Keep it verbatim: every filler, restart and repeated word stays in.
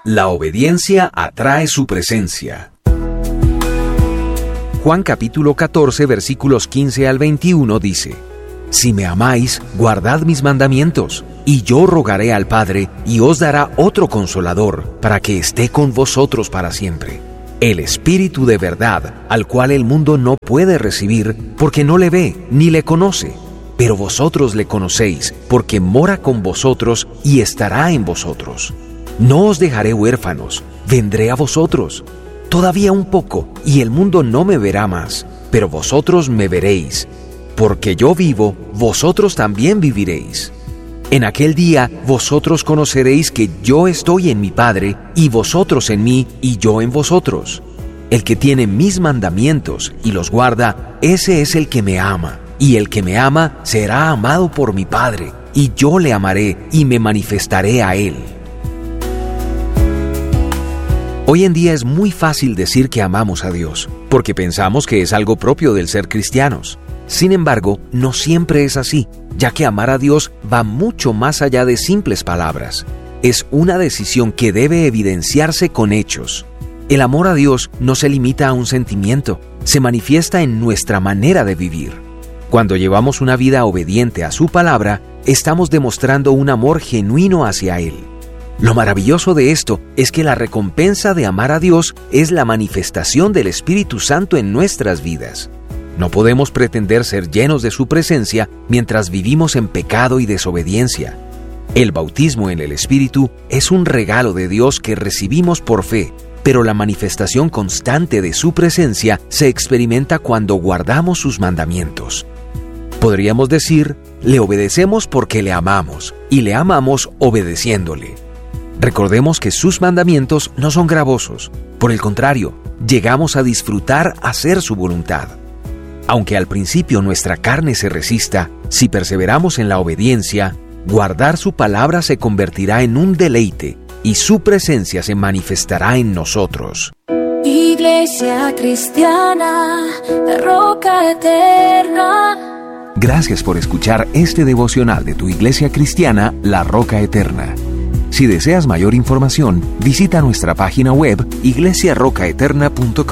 La obediencia atrae su presencia. Juan capítulo catorce, versículos quince al veintiuno dice: Si me amáis, guardad mis mandamientos, y yo rogaré al Padre, y os dará otro Consolador, para que esté con vosotros para siempre. El Espíritu de verdad, al cual el mundo no puede recibir, porque no le ve ni le conoce. Pero vosotros le conocéis, porque mora con vosotros y estará en vosotros. No os dejaré huérfanos, vendré a vosotros. Todavía un poco, y el mundo no me verá más, pero vosotros me veréis. Porque yo vivo, vosotros también viviréis. En aquel día vosotros conoceréis que yo estoy en mi Padre, y vosotros en mí, y yo en vosotros. El que tiene mis mandamientos y los guarda, ese es el que me ama. Y el que me ama será amado por mi Padre, y yo le amaré y me manifestaré a él. Hoy en día es muy fácil decir que amamos a Dios, porque pensamos que es algo propio del ser cristianos. Sin embargo, no siempre es así, ya que amar a Dios va mucho más allá de simples palabras. Es una decisión que debe evidenciarse con hechos. El amor a Dios no se limita a un sentimiento, se manifiesta en nuestra manera de vivir. Cuando llevamos una vida obediente a su palabra, estamos demostrando un amor genuino hacia Él. Lo maravilloso de esto es que la recompensa de amar a Dios es la manifestación del Espíritu Santo en nuestras vidas. No podemos pretender ser llenos de su presencia mientras vivimos en pecado y desobediencia. El bautismo en el Espíritu es un regalo de Dios que recibimos por fe, pero la manifestación constante de su presencia se experimenta cuando guardamos sus mandamientos. Podríamos decir, le obedecemos porque le amamos, y le amamos obedeciéndole. Recordemos que sus mandamientos no son gravosos. Por el contrario, llegamos a disfrutar hacer su voluntad. Aunque al principio nuestra carne se resista, si perseveramos en la obediencia, guardar su palabra se convertirá en un deleite y su presencia se manifestará en nosotros. Iglesia Cristiana, la Roca Eterna. Gracias por escuchar este devocional de tu Iglesia Cristiana, La Roca Eterna. Si deseas mayor información, visita nuestra página web iglesia roca eterna punto com.